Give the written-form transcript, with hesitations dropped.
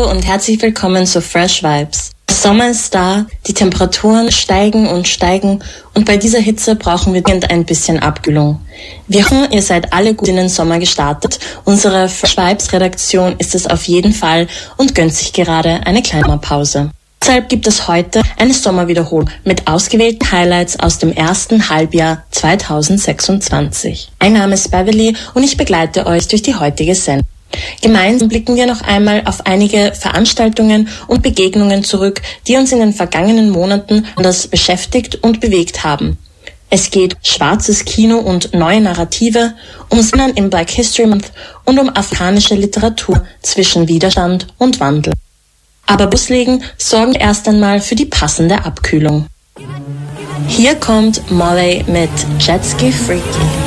Hallo und herzlich willkommen zu Fresh Vibes. Der Sommer ist da, die Temperaturen steigen und bei dieser Hitze brauchen wir dringend ein bisschen Abkühlung. Wir hoffen, ihr seid alle gut in den Sommer gestartet. Unsere Fresh Vibes Redaktion ist es auf jeden Fall und gönnt sich gerade eine kleine Pause. Deshalb gibt es heute eine Sommerwiederholung mit ausgewählten Highlights aus dem ersten Halbjahr 2026. Mein Name ist Beverly und ich begleite euch durch die heutige Sendung. Gemeinsam blicken wir noch einmal auf einige Veranstaltungen und Begegnungen zurück, die uns in den vergangenen Monaten anders beschäftigt und bewegt haben. Es geht um schwarzes Kino und neue Narrative, um Sinnen im Black History Month und um afrikanische Literatur zwischen Widerstand und Wandel. Aber loslegen sorgen wir erst einmal für die passende Abkühlung. Hier kommt Molly mit Jetski Freaky.